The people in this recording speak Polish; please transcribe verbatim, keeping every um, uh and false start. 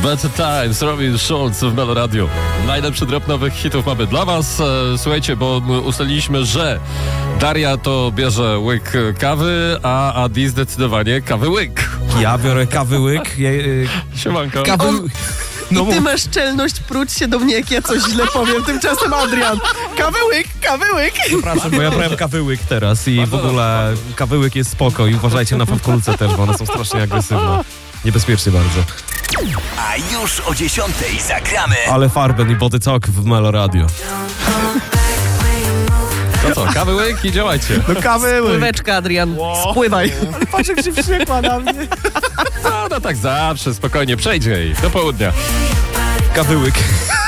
Better Times, Robin Schulz w Melo Radio. Najlepszy drop nowych hitów mamy dla was. Słuchajcie, bo ustaliliśmy, że Daria to bierze łyk kawy, a Adi zdecydowanie kawy łyk. Ja biorę kawy łyk. Ja, y, Siemanko. kawy... On... No, I ty masz czelność pruć się do mnie, jak ja coś źle powiem. Tymczasem Adrian. Kawyłyk, kawyłyk. Przepraszam, bo ja brałem kawyłyk teraz i w ogóle kawyłyk jest spoko i uważajcie na fawkolce też, bo one są strasznie agresywne. Niebezpiecznie bardzo. A już o dziesiątej zagramy. Ale Farben i Body Talk w Melo Radio. No co, kawy łyk i działajcie. No kawyłyk. Pływeczka, Adrian. Wow. Spływaj. Ale patrz, jak się wściekła na mnie. No, no tak zawsze, spokojnie, przejdzie jej do południa. Kawyłyk.